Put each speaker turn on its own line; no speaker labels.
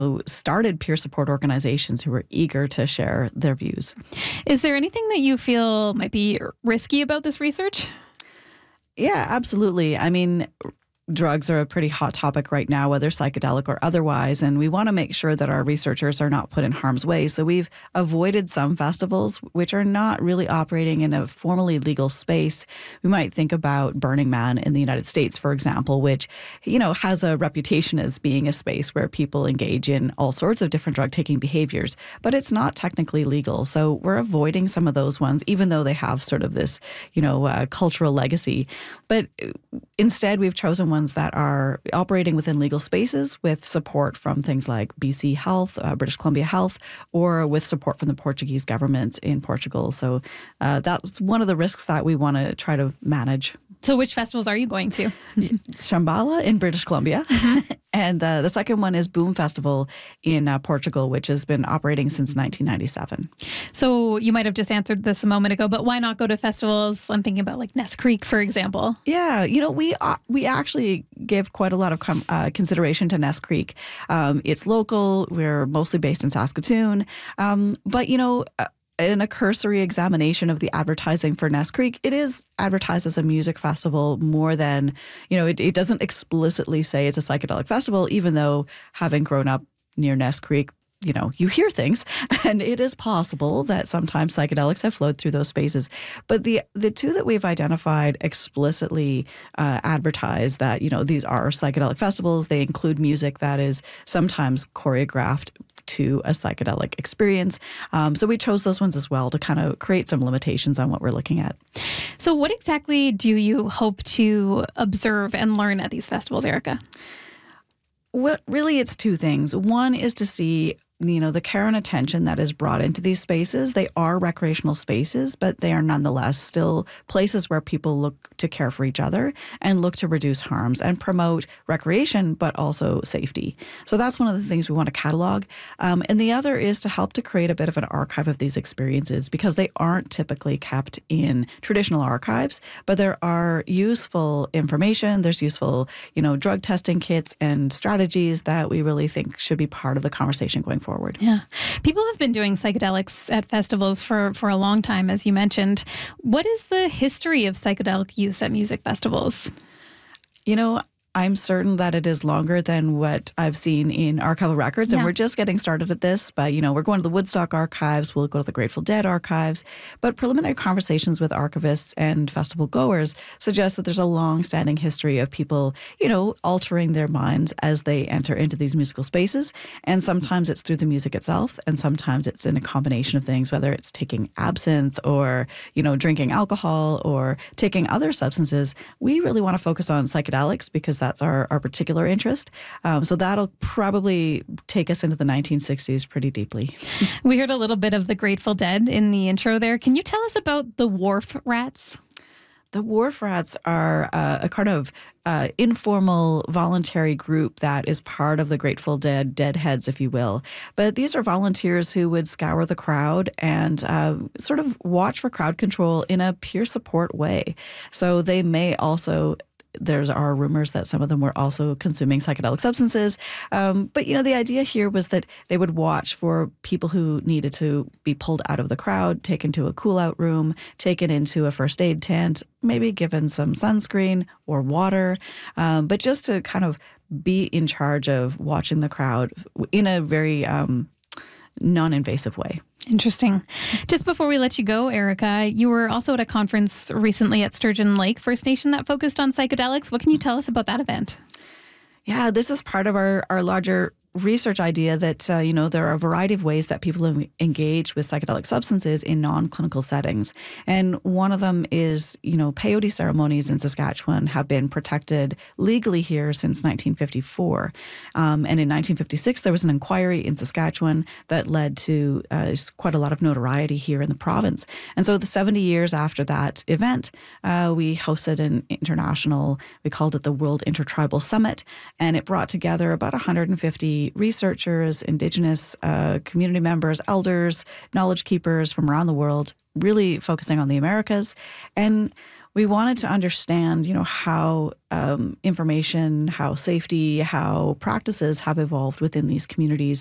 who started peer support organizations who were eager to share their views.
Is there anything that you feel might be risky about this research?
Yeah, absolutely. I mean, drugs are a pretty hot topic right now, whether psychedelic or otherwise, and we want to make sure that our researchers are not put in harm's way. So we've avoided some festivals which are not really operating in a formally legal space. We might think about Burning Man in the United States, for example, which, has a reputation as being a space where people engage in all sorts of different drug-taking behaviors, but it's not technically legal. So we're avoiding some of those ones, even though they have sort of this, cultural legacy. But instead, we've chosen ones that are operating within legal spaces with support from things like BC Health, British Columbia Health, or with support from the Portuguese government in Portugal. So that's one of the risks that we want to try to manage.
So which festivals are you going to?
Shambhala in British Columbia. And the second one is Boom Festival in Portugal, which has been operating since 1997.
So you might have just answered this a moment ago, but why not go to festivals? I'm thinking about like Ness Creek, for example.
Yeah, we actually give quite a lot of consideration to Ness Creek. It's local. We're mostly based in Saskatoon. But in a cursory examination of the advertising for Ness Creek, it is advertised as a music festival more than, it doesn't explicitly say it's a psychedelic festival, even though having grown up near Ness Creek, you hear things, and it is possible that sometimes psychedelics have flowed through those spaces. But the two that we've identified explicitly advertise that, these are psychedelic festivals. They include music that is sometimes choreographed to a psychedelic experience. So we chose those ones as well to kind of create some limitations on what we're looking at.
So what exactly do you hope to observe and learn at these festivals, Erica?
Well, really, it's two things. One is to see the care and attention that is brought into these spaces. They are recreational spaces, but they are nonetheless still places where people look to care for each other and look to reduce harms and promote recreation, but also safety. So that's one of the things we want to catalog. And the other is to help to create a bit of an archive of these experiences, because they aren't typically kept in traditional archives, but there are useful information. There's useful, drug testing kits and strategies that we really think should be part of the conversation going forward.
Yeah. People have been doing psychedelics at festivals for a long time, as you mentioned. What is the history of psychedelic use at music festivals?
I'm certain that it is longer than what I've seen in archival records, and we're just getting started at this. But, we're going to the Woodstock archives, we'll go to the Grateful Dead archives. But preliminary conversations with archivists and festival goers suggest that there's a long-standing history of people, altering their minds as they enter into these musical spaces. And sometimes it's through the music itself, and sometimes it's in a combination of things, whether it's taking absinthe or, drinking alcohol or taking other substances. We really want to focus on psychedelics because that's our particular interest. So that'll probably take us into the 1960s pretty deeply.
We heard a little bit of the Grateful Dead in the intro there. Can you tell us about the Wharf Rats?
The Wharf Rats are a kind of informal voluntary group that is part of the Grateful Dead, Deadheads, if you will. But these are volunteers who would scour the crowd and sort of watch for crowd control in a peer support way. So they may also... There are rumors that some of them were also consuming psychedelic substances. But, the idea here was that they would watch for people who needed to be pulled out of the crowd, taken to a cool-out room, taken into a first aid tent, maybe given some sunscreen or water, but just to kind of be in charge of watching the crowd in a very non-invasive way.
Interesting. Just before we let you go, Erica, you were also at a conference recently at Sturgeon Lake First Nation that focused on psychedelics. What can you tell us about that event?
Yeah, this is part of our larger research idea that, there are a variety of ways that people have engaged with psychedelic substances in non-clinical settings. And one of them is, peyote ceremonies in Saskatchewan have been protected legally here since 1954. And in 1956, there was an inquiry in Saskatchewan that led to quite a lot of notoriety here in the province. And so the 70 years after that event, we hosted an international, we called it the World Intertribal Summit, and it brought together about 150 researchers, Indigenous community members, elders, knowledge keepers from around the world, really focusing on the Americas. And we wanted to understand, how information, how safety, how practices have evolved within these communities